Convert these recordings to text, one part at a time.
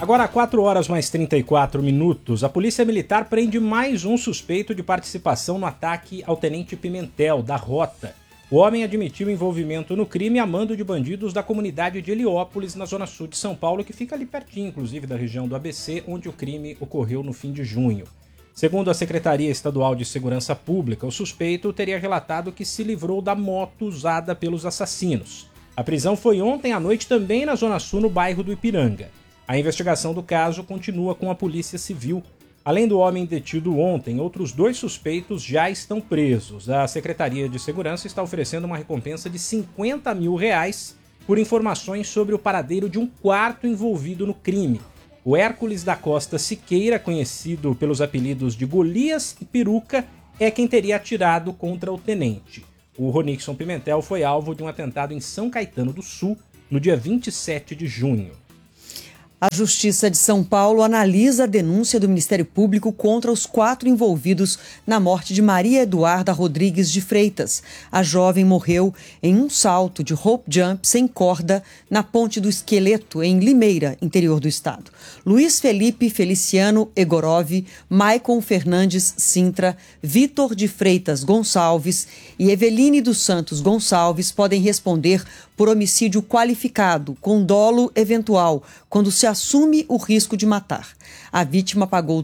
Agora, 4 horas mais 34 minutos, a Polícia Militar prende mais um suspeito de participação no ataque ao Tenente Pimentel, da Rota. O homem admitiu envolvimento no crime a mando de bandidos da comunidade de Heliópolis, na zona sul de São Paulo, que fica ali pertinho, inclusive, da região do ABC, onde o crime ocorreu no fim de junho. Segundo a Secretaria Estadual de Segurança Pública, o suspeito teria relatado que se livrou da moto usada pelos assassinos. A prisão foi ontem à noite também na zona sul, no bairro do Ipiranga. A investigação do caso continua com a Polícia Civil. Além do homem detido ontem, outros 2 suspeitos já estão presos. A Secretaria de Segurança está oferecendo uma recompensa de R$50 mil por informações sobre o paradeiro de um quarto envolvido no crime. O Hércules da Costa Siqueira, conhecido pelos apelidos de Golias e Peruca, é quem teria atirado contra o tenente. O Ronixon Pimentel foi alvo de um atentado em São Caetano do Sul no dia 27 de junho. A Justiça de São Paulo analisa a denúncia do Ministério Público contra os 4 envolvidos na morte de Maria Eduarda Rodrigues de Freitas. A jovem morreu em um salto de rope jump sem corda na Ponte do Esqueleto, em Limeira, interior do estado. Luiz Felipe Feliciano Egorov, Maicon Fernandes Sintra, Vitor de Freitas Gonçalves e Eveline dos Santos Gonçalves podem responder por homicídio qualificado, com dolo eventual, quando se assume o risco de matar. A vítima pagou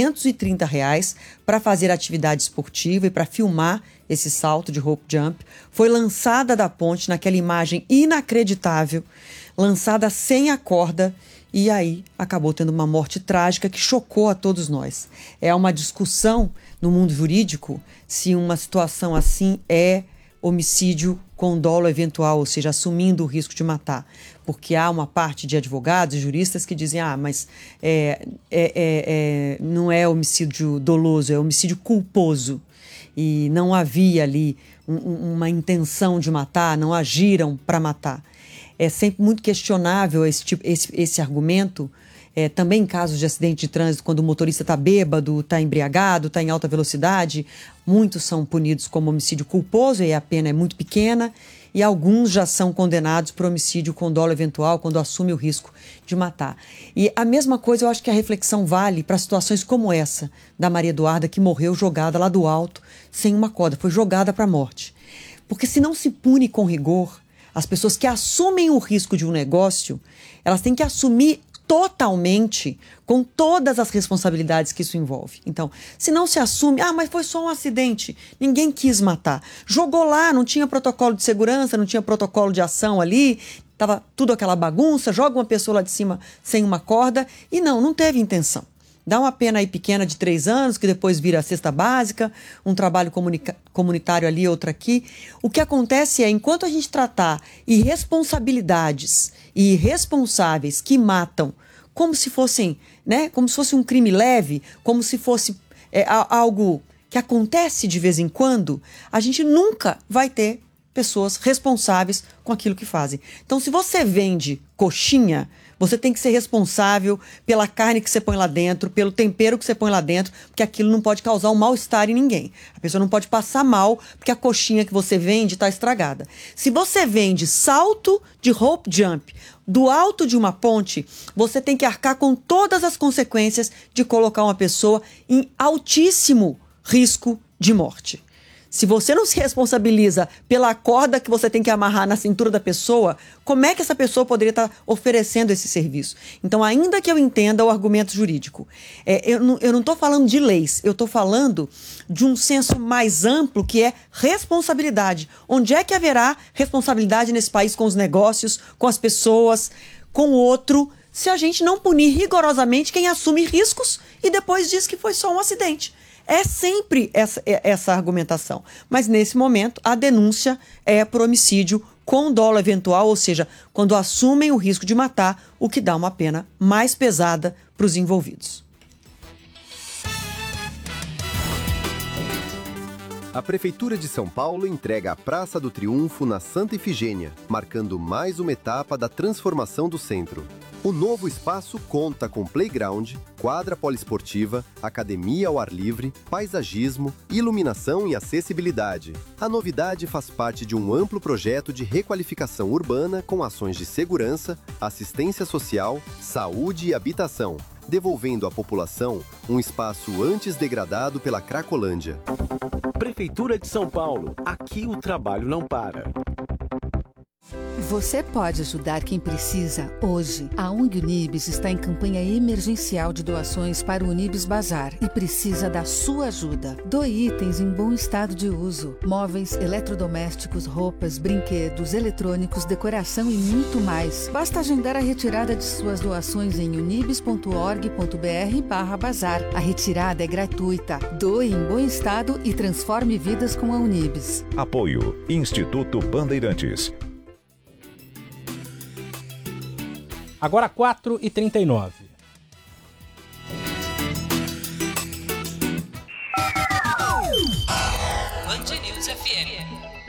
R$330 para fazer atividade esportiva e para filmar esse salto de rope jump. Foi lançada da ponte naquela imagem inacreditável, lançada sem a corda, e aí acabou tendo uma morte trágica que chocou a todos nós. É uma discussão no mundo jurídico se uma situação assim é homicídio com dolo eventual, ou seja, assumindo o risco de matar. Porque há uma parte de advogados e juristas que dizem, mas não é homicídio doloso, é homicídio culposo. E não havia ali uma intenção de matar, não agiram para matar. É sempre muito questionável esse argumento. Também em casos de acidente de trânsito, quando o motorista está bêbado, está embriagado, está em alta velocidade, muitos são punidos como homicídio culposo e a pena é muito pequena, e alguns já são condenados por homicídio com dolo eventual, quando assume o risco de matar. E a mesma coisa, eu acho que a reflexão vale para situações como essa da Maria Eduarda, que morreu jogada lá do alto, sem uma corda, foi jogada para a morte. Porque se não se pune com rigor, as pessoas que assumem o risco de um negócio, elas têm que assumir totalmente, com todas as responsabilidades que isso envolve. Então, se não se assume, mas foi só um acidente, ninguém quis matar. Jogou lá, não tinha protocolo de segurança, não tinha protocolo de ação ali, estava tudo aquela bagunça, joga uma pessoa lá de cima sem uma corda e não teve intenção. Dá uma pena aí pequena de 3 anos, que depois vira a cesta básica, um trabalho comunitário ali, outro aqui. O que acontece é, enquanto a gente tratar irresponsabilidades e irresponsáveis que matam como se fossem, como se fosse um crime leve, como se fosse algo que acontece de vez em quando, a gente nunca vai ter pessoas responsáveis com aquilo que fazem. Então, se você vende coxinha, você tem que ser responsável pela carne que você põe lá dentro, pelo tempero que você põe lá dentro, porque aquilo não pode causar um mal-estar em ninguém. A pessoa não pode passar mal porque a coxinha que você vende está estragada. Se você vende salto de rope jump do alto de uma ponte, você tem que arcar com todas as consequências de colocar uma pessoa em altíssimo risco de morte. Se você não se responsabiliza pela corda que você tem que amarrar na cintura da pessoa, como é que essa pessoa poderia estar oferecendo esse serviço? Então, ainda que eu entenda o argumento jurídico, eu não estou falando de leis, eu estou falando de um senso mais amplo que é responsabilidade. Onde é que haverá responsabilidade nesse país com os negócios, com as pessoas, com o outro, se a gente não punir rigorosamente quem assume riscos e depois diz que foi só um acidente? É sempre essa argumentação. Mas, nesse momento, a denúncia é por homicídio com dolo eventual, ou seja, quando assumem o risco de matar, o que dá uma pena mais pesada para os envolvidos. A Prefeitura de São Paulo entrega a Praça do Triunfo na Santa Efigênia, marcando mais uma etapa da transformação do centro. O novo espaço conta com playground, quadra poliesportiva, academia ao ar livre, paisagismo, iluminação e acessibilidade. A novidade faz parte de um amplo projeto de requalificação urbana com ações de segurança, assistência social, saúde e habitação, devolvendo à população um espaço antes degradado pela Cracolândia. Prefeitura de São Paulo. Aqui o trabalho não para. Você pode ajudar quem precisa hoje. A ONG Unibis está em campanha emergencial de doações para o Unibis Bazar e precisa da sua ajuda. Doe itens em bom estado de uso: móveis, eletrodomésticos, roupas, brinquedos, eletrônicos, decoração e muito mais. Basta agendar a retirada de suas doações em unibis.org.br/bazar. A retirada é gratuita. Doe em bom estado e transforme vidas com a Unibis. Apoio Instituto Bandeirantes. Agora 4h39. Band News FM.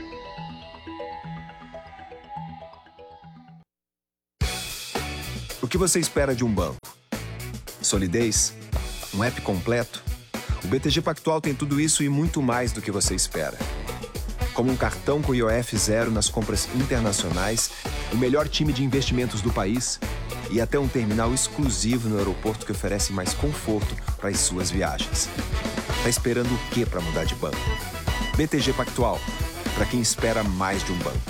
O que você espera de um banco? Solidez? Um app completo? O BTG Pactual tem tudo isso e muito mais do que você espera. Como um cartão com IOF zero nas compras internacionais, o melhor time de investimentos do país e até um terminal exclusivo no aeroporto que oferece mais conforto para as suas viagens. Tá esperando o quê para mudar de banco? BTG Pactual, para quem espera mais de um banco.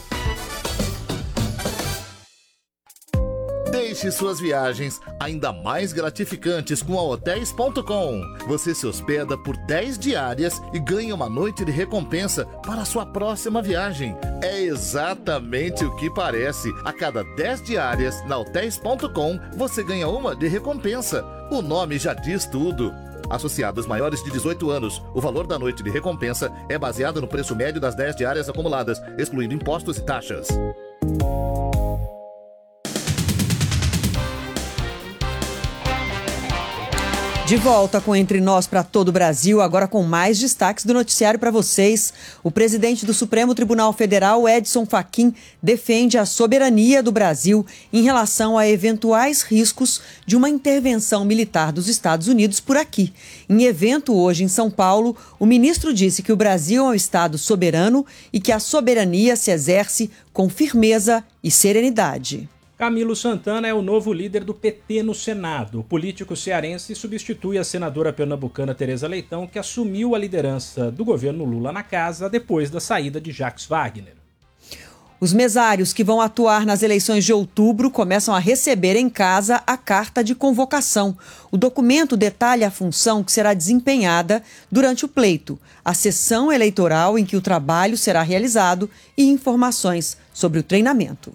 Deixe suas viagens ainda mais gratificantes com a Hotels.com. Você se hospeda por 10 diárias e ganha uma noite de recompensa para a sua próxima viagem. É exatamente o que parece. A cada 10 diárias na Hotels.com, você ganha uma de recompensa. O nome já diz tudo. Associados maiores de 18 anos, o valor da noite de recompensa é baseado no preço médio das 10 diárias acumuladas, excluindo impostos e taxas. De volta com Entre Nós para todo o Brasil, agora com mais destaques do noticiário para vocês. O presidente do Supremo Tribunal Federal, Edson Fachin, defende a soberania do Brasil em relação a eventuais riscos de uma intervenção militar dos Estados Unidos por aqui. Em evento hoje em São Paulo, o ministro disse que o Brasil é um Estado soberano e que a soberania se exerce com firmeza e serenidade. Camilo Santana é o novo líder do PT no Senado. O político cearense substitui a senadora pernambucana Tereza Leitão, que assumiu a liderança do governo Lula na casa depois da saída de Jacques Wagner. Os mesários que vão atuar nas eleições de outubro começam a receber em casa a carta de convocação. O documento detalha a função que será desempenhada durante o pleito, a sessão eleitoral em que o trabalho será realizado e informações sobre o treinamento.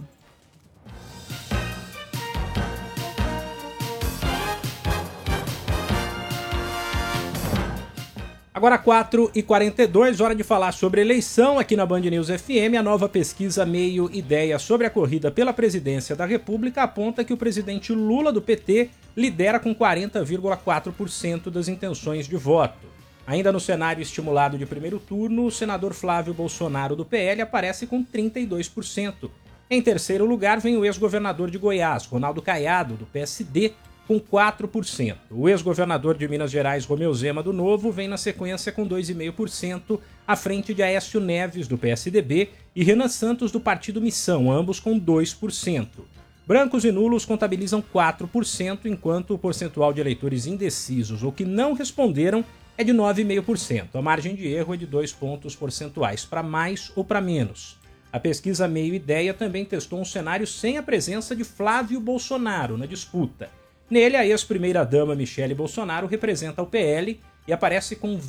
Agora 4h42, hora de falar sobre eleição aqui na Band News FM. A nova pesquisa Meio Ideia sobre a corrida pela presidência da República aponta que o presidente Lula do PT lidera com 40,4% das intenções de voto. Ainda no cenário estimulado de primeiro turno, o senador Flávio Bolsonaro do PL aparece com 32%. Em terceiro lugar vem o ex-governador de Goiás, Ronaldo Caiado, do PSD, com 4%. O ex-governador de Minas Gerais, Romeu Zema, do Novo, vem na sequência com 2,5%, à frente de Aécio Neves, do PSDB, e Renan Santos, do Partido Missão, ambos com 2%. Brancos e nulos contabilizam 4%, enquanto o percentual de eleitores indecisos ou que não responderam é de 9,5%. A margem de erro é de 2 pontos percentuais, para mais ou para menos. A pesquisa Meio Ideia também testou um cenário sem a presença de Flávio Bolsonaro na disputa. Nele, a ex-primeira-dama Michele Bolsonaro representa o PL e aparece com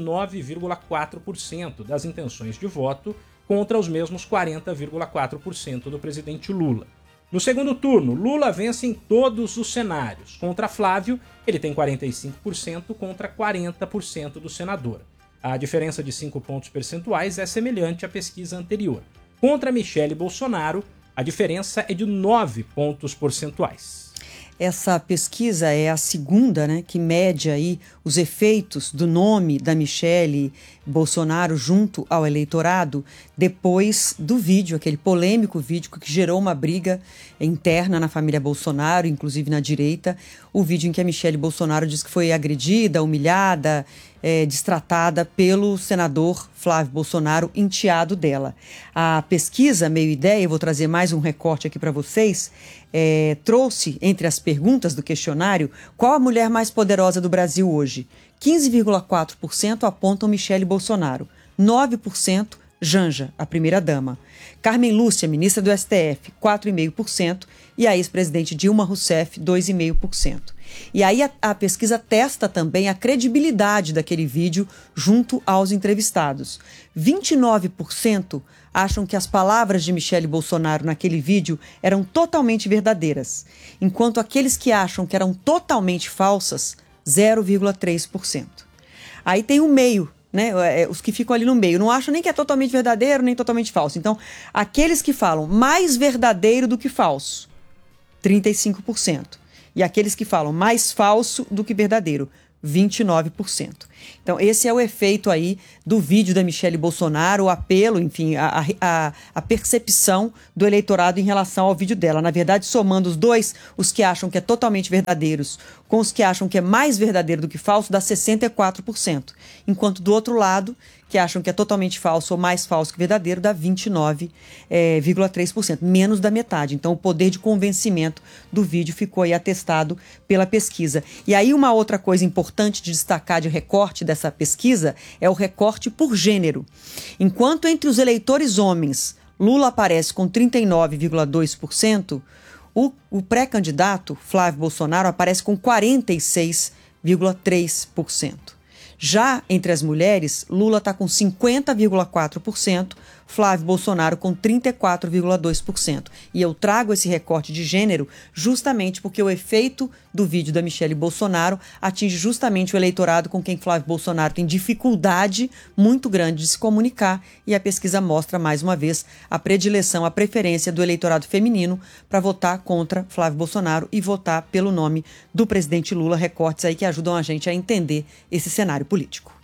29,4% das intenções de voto contra os mesmos 40,4% do presidente Lula. No segundo turno, Lula vence em todos os cenários. Contra Flávio, ele tem 45% contra 40% do senador. A diferença de 5 pontos percentuais é semelhante à pesquisa anterior. Contra Michele Bolsonaro, a diferença é de 9 pontos percentuais. Essa pesquisa é a segunda, que mede aí os efeitos do nome da Michele Bolsonaro junto ao eleitorado depois do vídeo, aquele polêmico vídeo que gerou uma briga interna na família Bolsonaro, inclusive na direita, o vídeo em que a Michelle Bolsonaro diz que foi agredida, humilhada, destratada pelo senador Flávio Bolsonaro, enteado dela. A pesquisa Meio Ideia, eu vou trazer mais um recorte aqui para vocês, trouxe entre as perguntas do questionário qual a mulher mais poderosa do Brasil hoje. 15,4% apontam Michelle Bolsonaro, 9% Janja, a primeira-dama. Carmen Lúcia, ministra do STF, 4,5%, e a ex-presidente Dilma Rousseff, 2,5%. E aí a pesquisa testa também a credibilidade daquele vídeo junto aos entrevistados. 29% acham que as palavras de Michelle Bolsonaro naquele vídeo eram totalmente verdadeiras, enquanto aqueles que acham que eram totalmente falsas, 0,3%. Aí tem o meio, né? Os que ficam ali no meio. Não acham nem que é totalmente verdadeiro, nem totalmente falso. Então, aqueles que falam mais verdadeiro do que falso, 35%. E aqueles que falam mais falso do que verdadeiro, 29%. Então, esse é o efeito aí do vídeo da Michelle Bolsonaro, o apelo, enfim, a percepção do eleitorado em relação ao vídeo dela. Na verdade, somando os dois, os que acham que é totalmente verdadeiros com os que acham que é mais verdadeiro do que falso, dá 64%. Enquanto do outro lado, que acham que é totalmente falso ou mais falso que verdadeiro, dá 29,3%, menos da metade. Então, o poder de convencimento do vídeo ficou aí atestado pela pesquisa. E aí, uma outra coisa importante de destacar de recorte dessa pesquisa é o recorte por gênero. Enquanto entre os eleitores homens, Lula aparece com 39,2%, o pré-candidato, Flávio Bolsonaro, aparece com 46,3%. Já entre as mulheres, Lula está com 50,4%, Flávio Bolsonaro com 34,2%. E eu trago esse recorte de gênero justamente porque o efeito do vídeo da Michelle Bolsonaro atinge justamente o eleitorado com quem Flávio Bolsonaro tem dificuldade muito grande de se comunicar, e a pesquisa mostra mais uma vez a predileção, a preferência do eleitorado feminino para votar contra Flávio Bolsonaro e votar pelo nome do presidente Lula. Recortes aí que ajudam a gente a entender esse cenário político.